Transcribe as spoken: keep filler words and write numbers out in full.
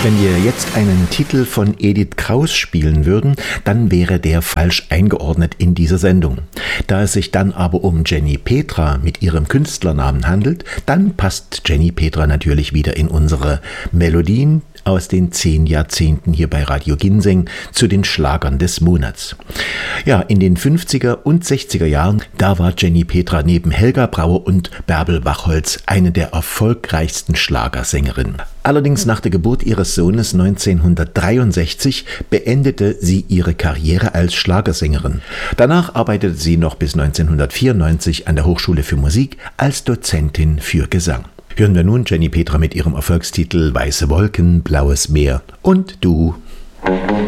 Wenn wir jetzt einen Titel von Edith Kraus spielen würden, dann wäre der falsch eingeordnet in dieser Sendung. Da es sich dann aber um Jenny Petra mit ihrem Künstlernamen handelt, dann passt Jenny Petra natürlich wieder in unsere Melodien aus den zehn Jahrzehnten hier bei Radio Ginseng zu den Schlagern des Monats. Ja, in den fünfziger und sechziger Jahren, da war Jenny Petra neben Helga Brauer und Bärbel Wachholz eine der erfolgreichsten Schlagersängerinnen. Allerdings nach der Geburt ihres Sohnes neunzehnhundertdreiundsechzig beendete sie ihre Karriere als Schlagersängerin. Danach arbeitete sie noch bis neunzehnhundertvierundneunzig an der Hochschule für Musik als Dozentin für Gesang. Hören wir nun Jenny Petra mit ihrem Erfolgstitel Weiße Wolken, blaues Meer und du.